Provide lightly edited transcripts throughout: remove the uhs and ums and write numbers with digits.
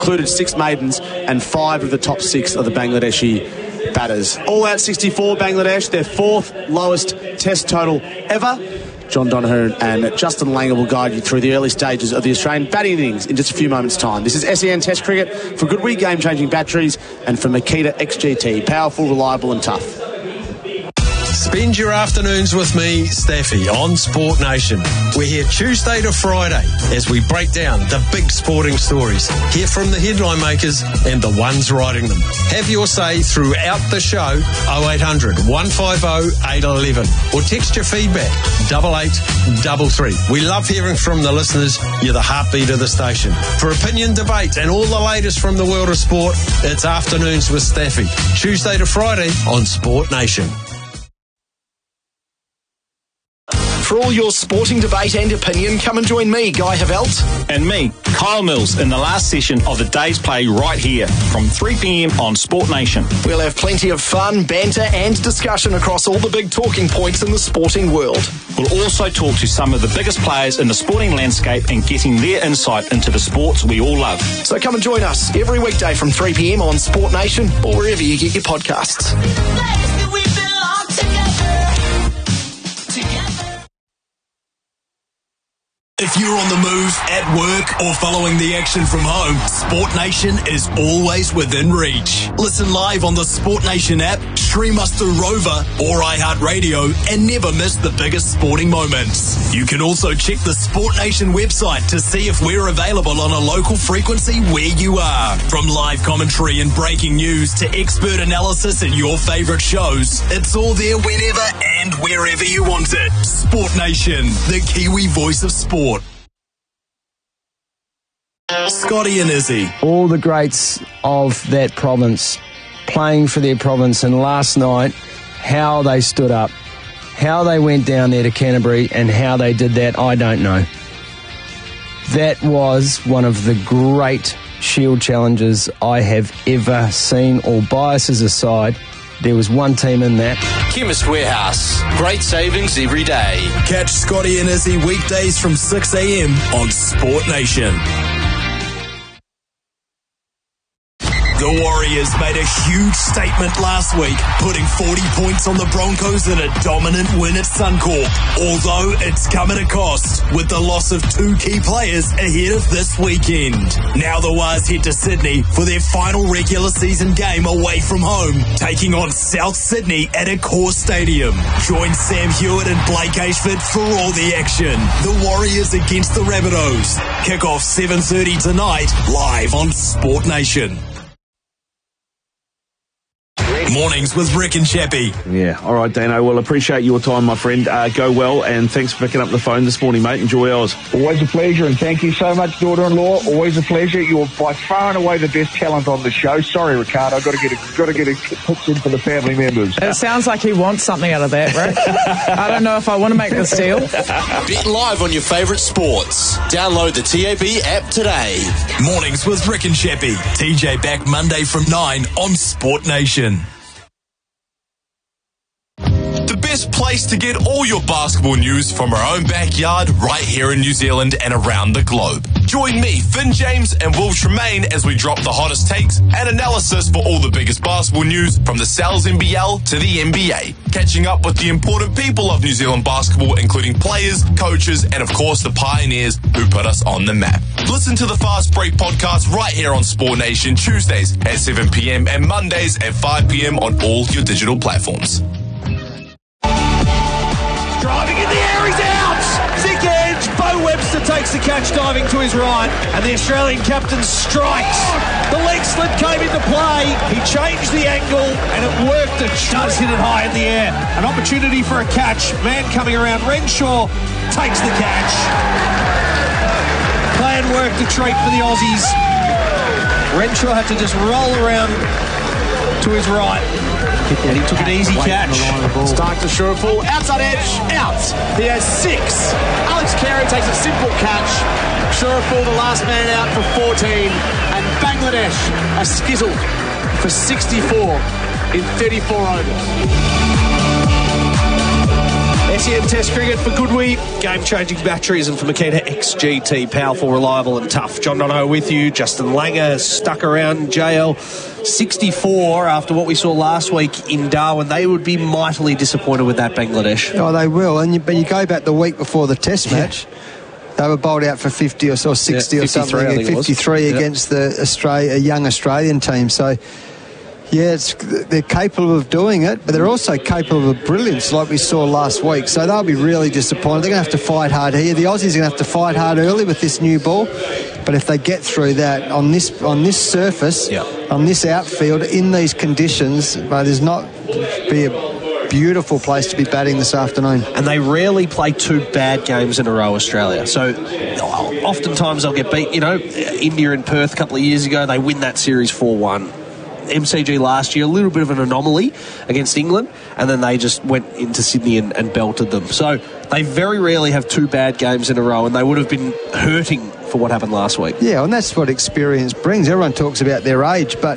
included 6 maidens and 5 of the top 6 of the Bangladeshi batters. All out 64 Bangladesh, their 4th lowest test total ever. John Donoghue and Justin Langer will guide you through the early stages of the Australian batting innings in just a few moments' time. This is SEN Test Cricket for Goodwee game-changing batteries and for Makita XGT, powerful, reliable and tough. Spend your afternoons with me, Staffy, on Sport Nation. We're here Tuesday to Friday as we break down the big sporting stories. Hear from the headline makers and the ones writing them. Have your say throughout the show, 0800 150 811, or text your feedback, 8833. We love hearing from the listeners. You're the heartbeat of the station. For opinion, debate, and all the latest from the world of sport, it's Afternoons with Staffy, Tuesday to Friday on Sport Nation. For all your sporting debate and opinion, come and join me, Guy Havelt. And me, Kyle Mills, in the last session of the day's play right here from 3 p.m. on Sport Nation. We'll have plenty of fun, banter and discussion across all the big talking points in the sporting world. We'll also talk to some of the biggest players in the sporting landscape and getting their insight into the sports we all love. So come and join us every weekday from 3 p.m. on Sport Nation or wherever you get your podcasts. If you're on the move, at work, or following the action from home, Sport Nation is always within reach. Listen live on the Sport Nation app, stream us through Rover or iHeartRadio, and never miss the biggest sporting moments. You can also check the Sport Nation website to see if we're available on a local frequency where you are. From live commentary and breaking news to expert analysis and your favourite shows, it's all there whenever and wherever you want it. Sport Nation, the Kiwi voice of sport. Scotty and Izzy. All the greats of that province playing for their province, and last night, how they stood up, how they went down there to Canterbury and how they did that, I don't know. That was one of the great Shield challenges I have ever seen. All biases aside, there was one team in that. Chemist Warehouse. Great savings every day. Catch Scotty and Izzy weekdays from 6 a.m. on Sport Nation. The Warriors made a huge statement last week, putting 40 points on the Broncos in a dominant win at Suncorp. Although it's come at a cost, with the loss of 2 key players ahead of this weekend. Now the Wars head to Sydney for their final regular season game away from home, taking on South Sydney at Accor Stadium. Join Sam Hewitt and Blake Ashford for all the action. The Warriors against the Rabbitohs. Kick-off 7:30 tonight, live on Sport Nation. Mornings with Rick and Chappie. Yeah, all right, Dano. Well, appreciate your time, my friend. Go well, and thanks for picking up the phone this morning, mate. Enjoy ours. Always a pleasure, and thank you so much, daughter-in-law. Always a pleasure. You're by far and away the best talent on the show. Sorry, Ricardo. Got to get a pitch in for the family members. It sounds like he wants something out of that, Rick. I don't know if I want to make this deal. Bet live on your favourite sports. Download the TAB app today. Mornings with Rick and Chappie. TJ back Monday from 9 on Sport Nation. The best place to get all your basketball news from our own backyard right here in New Zealand and around the globe. Join me, Finn James and Will Tremaine as we drop the hottest takes and analysis for all the biggest basketball news from the Sal's NBL to the NBA. Catching up with the important people of New Zealand basketball, including players, coaches, and of course the pioneers who put us on the map. Listen to the Fast Break podcast right here on Sport Nation Tuesdays at 7 p.m. and Mondays at 5 p.m. on all your digital platforms. Driving in the air, he's out! Zick edge, Bo Webster takes the catch diving to his right, and the Australian captain strikes. The leg slip came into play, he changed the angle, and it worked. It does hit it high in the air. An opportunity for a catch. Man coming around, Renshaw takes the catch. Plan worked a treat for the Aussies. Renshaw had to just roll around to his right. And he took an easy catch. Stark to Sheriful, outside edge, out. He has 6. Alex Carey takes a simple catch. Sheriful, the last man out for 14. And Bangladesh, a skittle for 64 in 34 overs. SEN Test Cricket for Goodwee. Game-changing batteries, and for Makita XGT. Powerful, reliable and tough. John Donohoe with you. Justin Langer stuck around. JL 64 after what we saw last week in Darwin. They would be mightily disappointed with that, Bangladesh. Oh, they will. But you go back the week before the Test match, they were bowled out for 50 or 60 or something. 53 against the young Australian team. So, yeah, they're capable of doing it, but they're also capable of brilliance like we saw last week. So they'll be really disappointed. They're going to have to fight hard here. The Aussies are going to have to fight hard early with this new ball. But if they get through that on this surface, on this outfield, in these conditions, there's not be a beautiful place to be batting this afternoon. And they rarely play two bad games in a row, Australia. So oftentimes they'll get beat. You know, India and Perth a couple of years ago, they win that series 4-1. MCG last year, a little bit of an anomaly against England, and then they just went into Sydney and belted them. So they very rarely have two bad games in a row, and they would have been hurting for what happened last week. Yeah, and that's what experience brings. Everyone talks about their age, but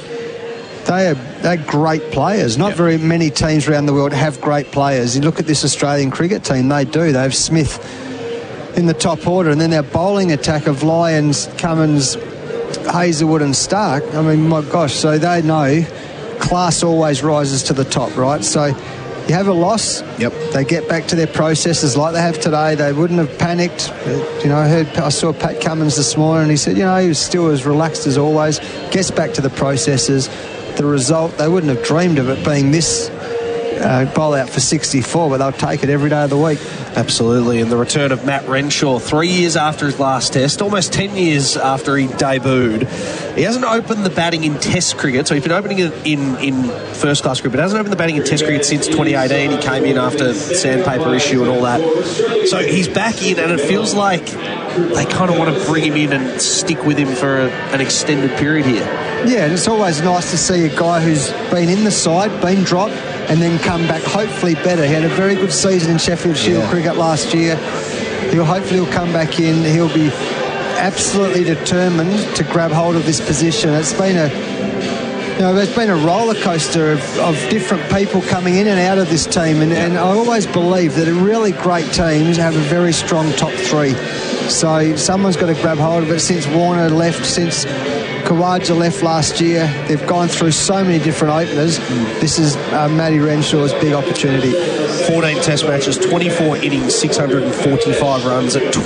they're great players. Not very many teams around the world have great players. You look at this Australian cricket team, they do. They have Smith in the top order, and then their bowling attack of Lyons, Cummins, Hazelwood and Stark. I mean, my gosh, so they know class always rises to the top, right? So you have a loss, they get back to their processes like they have today. They wouldn't have panicked. You know, I saw Pat Cummins this morning, and he said, you know, he was still as relaxed as always, gets back to the processes. The result, they wouldn't have dreamed of it being this bowl out for 64, but they'll take it every day of the week. Absolutely. And the return of Matt Renshaw 3 years after his last test, almost 10 years after he debuted. He hasn't opened the batting in Test cricket, so he's been opening it in first class cricket, but hasn't opened the batting in Test cricket since 2018. He came in after the sandpaper issue and all that. So he's back in, and it feels like they kind of want to bring him in and stick with him for an extended period here. Yeah, and it's always nice to see a guy who's been in the side, been dropped, and then come back hopefully better. He had a very good season in Sheffield Shield cricket last year. He'll come back in. He'll be absolutely determined to grab hold of this position. It's been a roller coaster of different people coming in and out of this team, and I always believe that really great teams have a very strong top three. So someone's got to grab hold of it. Since Warner left, since Khawaja left last year, they've gone through so many different openers. This is Matty Renshaw's big opportunity. 14 Test matches, 24 innings, 645 runs at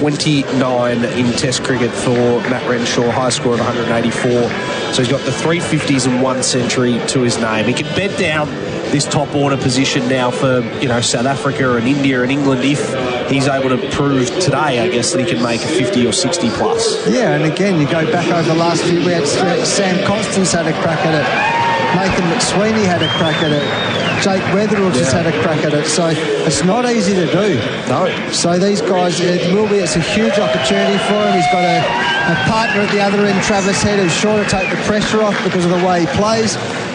29 in Test cricket for Matt Renshaw, high score of 184. So he's got the 350s and 1 century to his name. He can bed down this top order position now for, you know, South Africa and India and England if he's able to prove today, I guess, that he can make a 50 or 60 plus. Yeah, and again, you go back over the last few, we had Sam Constance had a crack at it, Nathan McSweeney had a crack at it, Jake Weatherall just had a crack at it, so it's not easy to do. No. So these guys, it's a huge opportunity for him. He's got a partner at the other end, Travis Head, who's sure to take the pressure off because of the way he plays.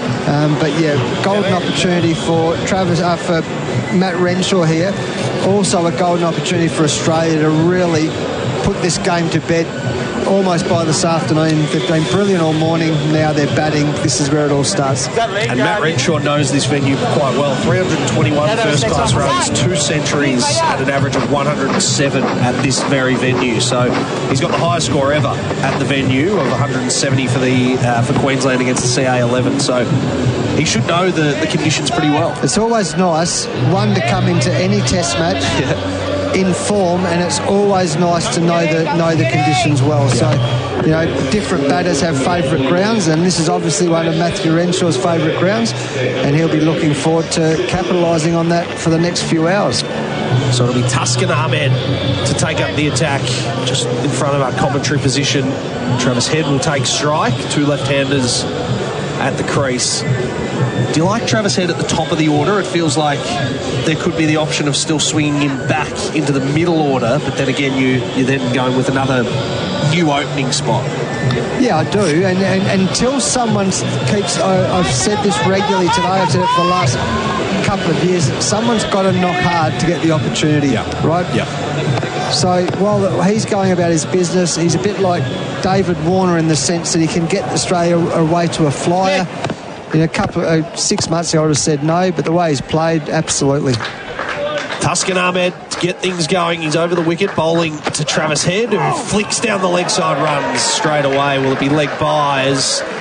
But yeah, golden opportunity for for Matt Renshaw here. Also a golden opportunity for Australia to really put this game to bed almost by this afternoon. They've been brilliant all morning. Now they're batting. This is where it all starts. And Matt Renshaw knows this venue quite well. 321 first-class runs, 2 centuries at an average of 107 at this very venue. So he's got the highest score ever at the venue of 170 for Queensland against the CA11. So he should know the conditions pretty well. It's always nice, one, to come into any Test match in form, and it's always nice to know the conditions well. So, you know, different batters have favourite grounds, and this is obviously one of Matthew Renshaw's favourite grounds, and he'll be looking forward to capitalising on that for the next few hours. So it'll be Tuscan Ahmed to take up the attack just in front of our commentary position. Travis Head will take strike, 2 left-handers at the crease. Do you like Travis Head at the top of the order? It feels like there could be the option of still swinging him back into the middle order, but then again you're then going with another new opening spot. Yeah, I do, and until someone keeps, I've said this regularly today, I've said it for the last couple of years, someone's got to knock hard to get the opportunity, right? Yeah. So while he's going about his business, he's a bit like David Warner in the sense that he can get Australia away to a flyer. In a couple 6 months ago, I would have said no, but the way he's played, absolutely. Tuscan Ahmed to get things going. He's over the wicket, bowling to Travis Head, who flicks down the leg side runs straight away. Will it be leg by as